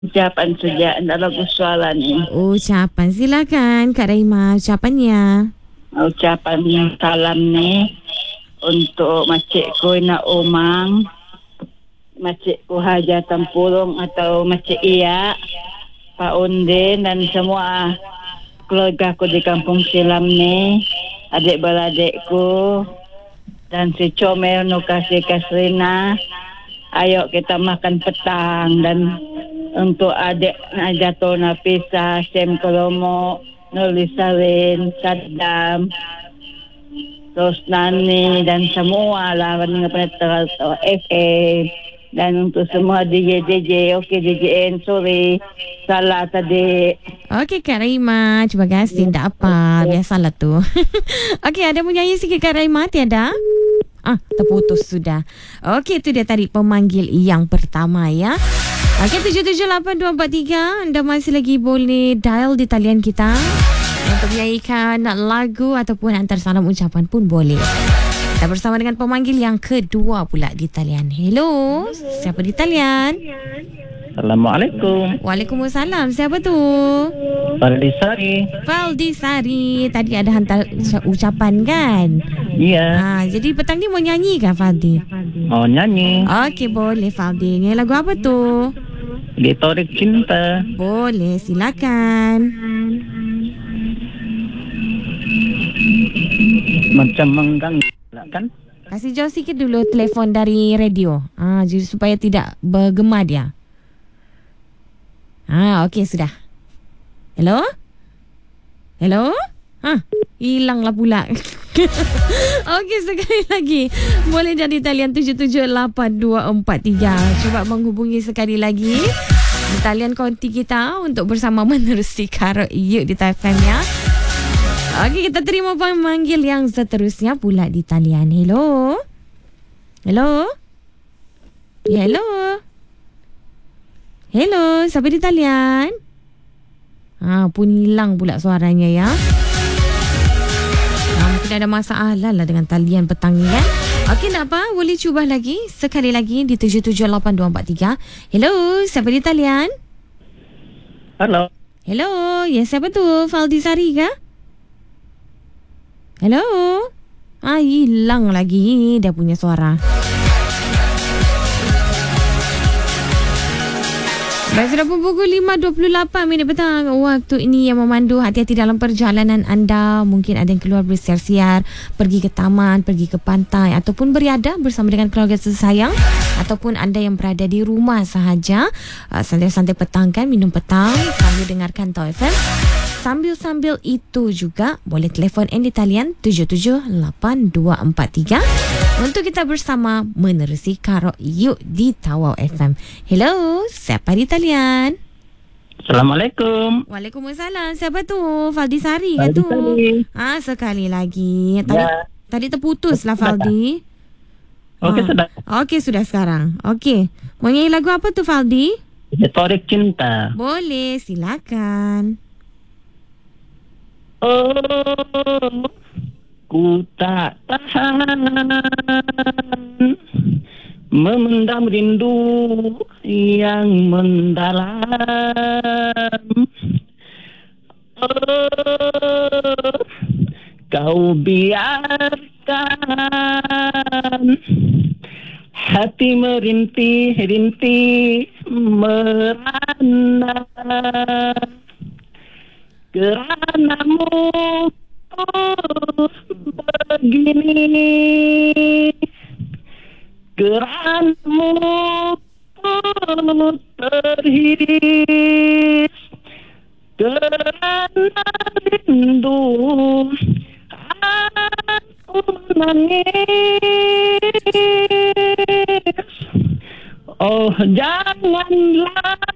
Ucapan saja dalam soalan ini. Ucapan, silakan Kak Raima ucapannya. Ucapan yang salam ni untuk makcikku nak umang, makcikku Haja Tempurung atau Makcik Iya, Pak Undin dan semua keluarga aku di Kampung Silam ni, adik beradikku dan si Comel Nukasi Kasrina. Ayo kita makan petang. Dan untuk adik Najato Nafisa, Sem Kolomo, Nulisarin, Saddam, terus Nani dan semua lah pendengar FM. Dan untuk semua DJ, okey DJ, sorry salah tadi. Okey Kak Raima, terima kasih. Tak apa, biasalah tu. Okey, ada menyanyi sikit Kak Raima? Tiada? Terputus sudah. Okey, itu dia tadi pemanggil yang pertama ya. Okey, 778243. Anda masih lagi boleh dial di talian kita untuk menyanyikan lagu ataupun hantar salam ucapan pun boleh. Kita bersama dengan pemanggil yang kedua pula di talian. Hello, siapa di talian? Assalamualaikum. Waalaikumsalam. Siapa tu? Faldisari. Faldisari. Tadi ada hantar ucapan kan? Iya. Jadi petang ni mau nyanyi kan Faldi? Mau nyanyi. Okey, boleh Faldi. Nyanyi lagu apa tu? Gitorik Cinta. Boleh, silakan. Macam mengganggu kan? Kasih jauh sikit dulu telefon dari radio. Jadi supaya tidak bergema dia. Okey, sudah. Hello? Hello? Hilanglah pula. Okey, sekali lagi. Boleh jadi talian 778243. Cuba menghubungi sekali lagi di talian konti kita untuk bersama menerusi Karut You di TFM ya. Okey, kita terima pemanggil yang seterusnya pula di talian. Hello? Hello? Ya, hello? Hello, siapa di talian? Pun hilang pula suaranya ya. Mungkin ada masalah lah dengan talian petang ni kan. Okey, tak apa, boleh cuba lagi. Sekali lagi di 778243. Hello, siapa di talian? Halo. Hello, ya siapa tu? Faldisari kah? Hello? Hilang lagi dia punya suara. Baik, sudah pukul 5.28 minit petang. Waktu ini yang memandu, hati-hati dalam perjalanan anda. Mungkin ada yang keluar bersiar-siar, pergi ke taman, pergi ke pantai, ataupun beriadah bersama dengan keluarga tersayang. Ataupun anda yang berada di rumah sahaja, santai-santai petang kan, minum petang sambil dengarkan Tau FM. Sambil-sambil itu juga boleh telefon di talian 778243 untuk kita bersama menerusi Karut You di Tawau FM. Hello, siapa di talian? Assalamualaikum. Waalaikumsalam. Siapa tu? Faldisari ke tu? Sekali lagi. Tadi terputus lah Faldi. Okey, sudah. Okey, sudah sekarang. Okey. Mau nyanyi lagu apa tu Faldi? Gitorik Cinta. Boleh, silakan. Ku tak tahan memendam rindu yang mendalam. Kau biarkan hati merintih-rintih merana. Keranamu begini, keranamu terhiris, kerana rindu aku menangis. Oh, janganlah